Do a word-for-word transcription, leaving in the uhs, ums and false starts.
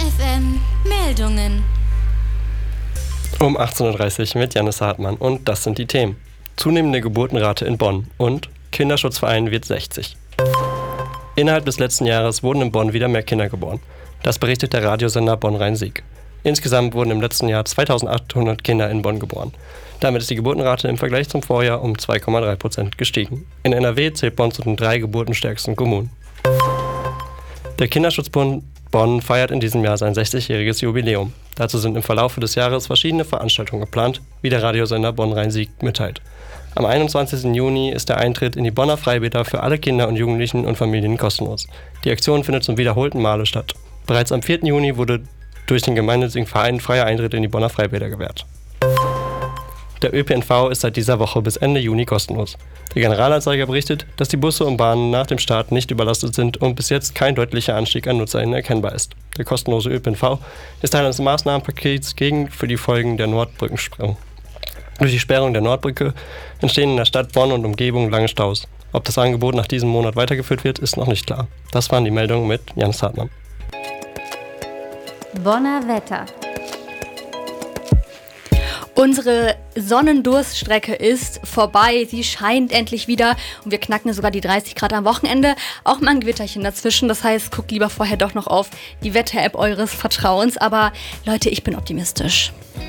F M Meldungen. Um achtzehn Uhr dreißig mit Janis Hartmann und das sind die Themen. Zunehmende Geburtenrate in Bonn und Kinderschutzverein wird sechzig. Innerhalb des letzten Jahres wurden in Bonn wieder mehr Kinder geboren. Das berichtet der Radiosender Bonn-Rhein-Sieg. Insgesamt wurden im letzten Jahr zweitausendachthundert Kinder in Bonn geboren. Damit ist die Geburtenrate im Vergleich zum Vorjahr um zwei Komma drei Prozent gestiegen. In N R W zählt Bonn zu den drei geburtenstärksten Kommunen. Der Kinderschutzbund Bonn feiert in diesem Jahr sein sechzigjähriges Jubiläum. Dazu sind im Verlauf des Jahres verschiedene Veranstaltungen geplant, wie der Radiosender Bonn-Rhein-Sieg mitteilt. Am einundzwanzigsten Juni ist der Eintritt in die Bonner Freibäder für alle Kinder und Jugendlichen und Familien kostenlos. Die Aktion findet zum wiederholten Male statt. Bereits am vierten Juni wurde durch den gemeinnützigen Verein freier Eintritt in die Bonner Freibäder gewährt. Der Ö P N V ist seit dieser Woche bis Ende Juni kostenlos. Der Generalanzeiger berichtet, dass die Busse und Bahnen nach dem Start nicht überlastet sind und bis jetzt kein deutlicher Anstieg an NutzerInnen erkennbar ist. Der kostenlose Ö P N V ist Teil eines Maßnahmenpakets gegen für die Folgen der Nordbrückensperrung. Durch die Sperrung der Nordbrücke entstehen in der Stadt Bonn und Umgebung lange Staus. Ob das Angebot nach diesem Monat weitergeführt wird, ist noch nicht klar. Das waren die Meldungen mit Janis Hartmann. Bonner Wetter. Unsere Sonnendurststrecke ist vorbei. Sie scheint endlich wieder und wir knacken sogar die dreißig Grad am Wochenende. Auch mal ein Gewitterchen dazwischen. Das heißt, guckt lieber vorher doch noch auf die Wetter-App eures Vertrauens. Aber Leute, ich bin optimistisch.